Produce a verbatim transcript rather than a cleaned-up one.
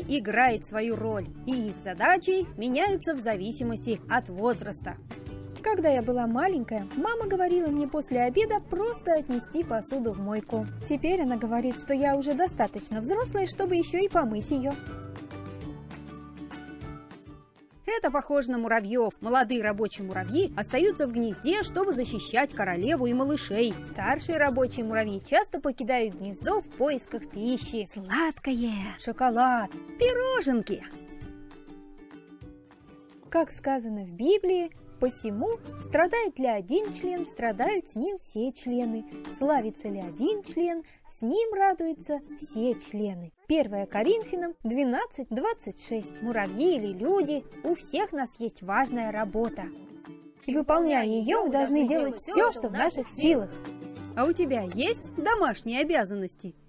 играет свою роль, и их задачи меняются в зависимости от возраста. Когда я была маленькая, мама говорила мне после обеда просто отнести посуду в мойку. Теперь она говорит, что я уже достаточно взрослая, чтобы еще и помыть ее. Это похоже на муравьев. Молодые рабочие муравьи остаются в гнезде, чтобы защищать королеву и малышей. Старшие рабочие муравьи часто покидают гнездо в поисках пищи. Сладкое, шоколад, пироженки. Как сказано в Библии, посему страдает ли один член, страдают с ним все члены. Славится ли один член, с ним радуются все члены. первое Коринфянам двенадцать двадцать шесть. Муравьи или люди, у всех нас есть важная работа. И выполняя ее, мы должны делать все, что в наших силах. А у тебя есть домашние обязанности?